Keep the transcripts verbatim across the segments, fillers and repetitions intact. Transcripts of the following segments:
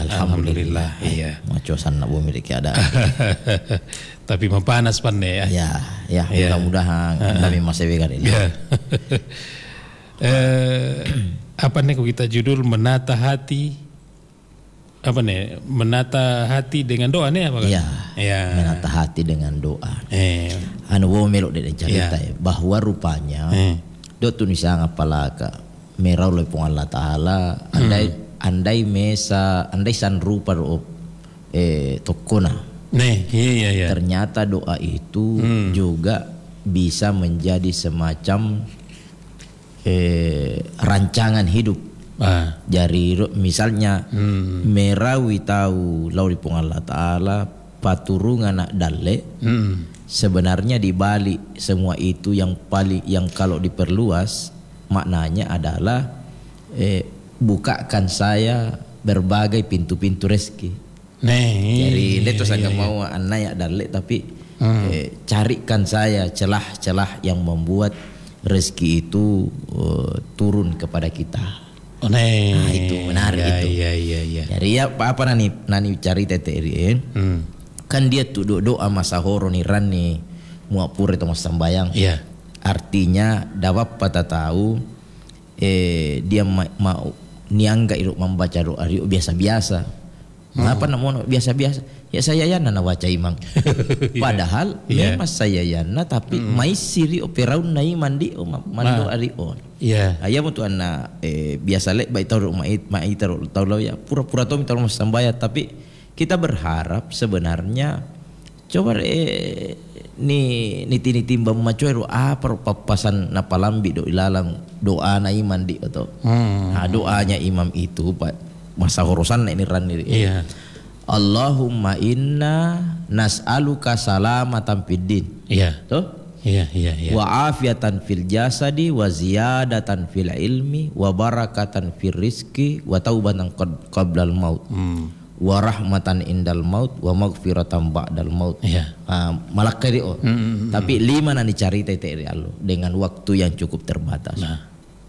Alhamdulillah. Iya. Macosan nak memiliki ada. Tapi mempanas pandai ya. Ya, ya, ya. Mudah-mudahan kami masih begar ini. Ya. eh, apa nih kita judul menata hati? Apa nih? Menata hati dengan doa nih apa kan? Ya. Ya. Menata hati dengan doa. Eh. Anu wo melok de cerita ya. Bahwa rupanya Eh. do tunisang apalaka merau oleh Allah Taala andai hmm. andai mesa andai san rupa ro eh tokona. Nih, iya iya. Ternyata doa itu hmm. juga bisa menjadi semacam eh, rancangan hidup. Ah. Jadi misalnya hmm. merawi tahu lauri pung Allah Taala paturungan nak dalle hmm. sebenarnya di balik semua itu yang paling yang kalau diperluas maknanya adalah eh, bukakan saya berbagai pintu-pintu rezeki. Nih, jadi itu saya nggak mau anak dalle tapi hmm. eh, carikan saya celah-celah yang membuat rezeki itu uh, turun kepada kita. Oh, nee. Nah itu menarik ya, itu. Iya iya iya. Jadi ya apa nani nani cari tete hmm. kan dia tuh doa masa horo nih ran nih muapur itu mas sembayang. Iya. Artinya dapat pada tahu eh dia ma mau niangga iruk membaca doa iruk biasa-biasa. Hmm. Apa namun biasa-biasa? Ya saya yana na waca imang. Padahal yeah. memang saya yana tapi mm. mai siri operaun nai mandi o mando ari on. Iya. Ayam tu ana eh, biasa lek baik tahu mai mai tahu tahu ya pura-pura tahu tahu mas sambaya tapi kita berharap sebenarnya coba eh, ni niti niti mbam macuero apa papasan na palambi do ilalang doa na mandi atau hmm. nah, doanya imam itu pak masa horosan ini ran ini. Iya. Allahumma inna nas'aluka salamatan fid din. Iya. Tuh? Iya, iya, iya. Wa afiatan fil jasadi wa ziyadatan fil ilmi wa barakatan fil rizki wa taubatan qablal maut. Hmm. Wa rahmatan indal maut wa maghfiratan ba'dal maut. Iya. Uh, malakari oh. Hmm, tapi hmm. lima nani cari tete Allah dengan waktu yang cukup terbatas. Nah.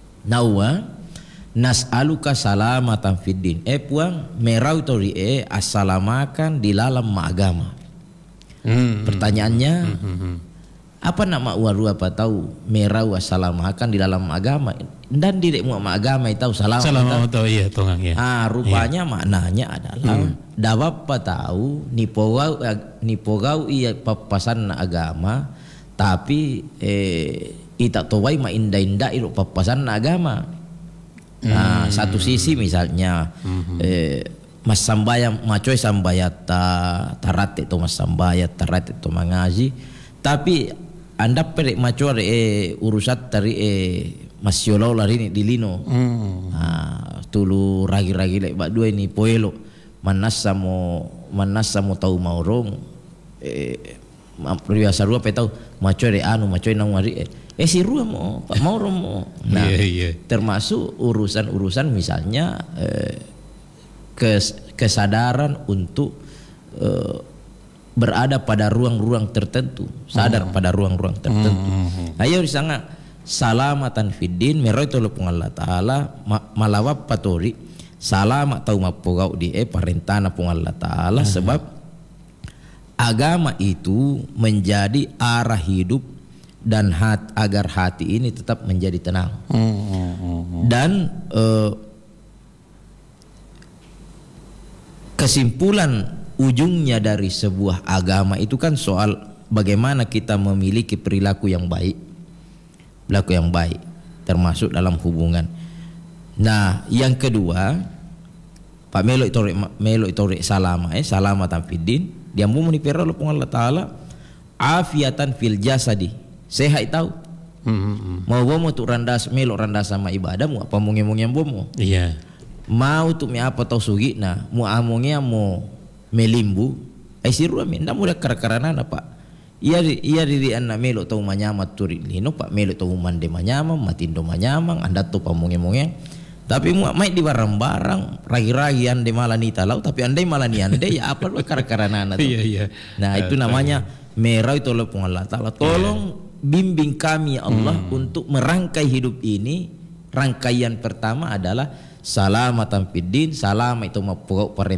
Nawa nas'aluka salamatan fiddin. Eh puang merau tori eh assalamakan di dalam agama. Hmm. Pertanyaannya hmm. apa nama waru apa tahu merau assalamakan di dalam agama dan di mu agama itu salam. Salam tahu iya tongang ya. Ah rupanya iya. Maknanya adalah hmm. dapat tahu nipogau nipogau iya papasan agama tapi eh ita towai ma inda-inda iru papasan agama. Nah, hmm. satu sisi misalnya hmm. eh, mas sambayang macoy sambayata tarat itu mas sambayat tarat itu mengaji tapi anda perek macoy eh urusat dari eh mas yolau lari di lino hmm. nah, tulu ragi-ragi lek bak dua ini poelo manas samo manas samo tahu maurong eh biasa rua pe tahu macoy anu macoy nang mari eh Eh si Rua mau, Pak Mauro mau. Nah, yeah, yeah. termasuk urusan-urusan misalnya eh, kes, kesadaran untuk eh, berada pada ruang-ruang tertentu, sadar mm. pada ruang-ruang tertentu. Mm. Ayo disanga salamatan fiddin meroito lepung Allah Taala malawap patori salamat tau mapogau di e parentana pung Allah Taala mm. sebab agama itu menjadi arah hidup dan hat, agar hati ini tetap menjadi tenang hmm, hmm, hmm. dan uh, kesimpulan ujungnya dari sebuah agama itu kan soal bagaimana kita memiliki perilaku yang baik, perilaku yang baik termasuk dalam hubungan. Nah yang kedua Pak Melo itu Melo itu salama eh salamatan fiddin dia mau menipera oleh Allah Taala afiatan fil jasadi sehat tahu mm-hmm. mau bomo tu randas melo randas sama ibadah mu apa mungi-mungi bomo iya mau tu mi apa tau sugi na mu amongi mo melimbu ai siru amin nda muda kar-karana pak iya iya diri anna melo tau manyama turi lino pak melo tau mande manyama matindo manyama anda tu pamungi-mungi tapi mu mai di barang-barang ragi-ragi ande malani talau tapi andai malani ande ya apa lu kar-karana tu iya iya nah itu namanya merau itu oleh Allah Taala tolong bimbing kami ya Allah hmm. untuk merangkai hidup ini. Rangkaian pertama adalah salamatan fiddin, salam itu mapokok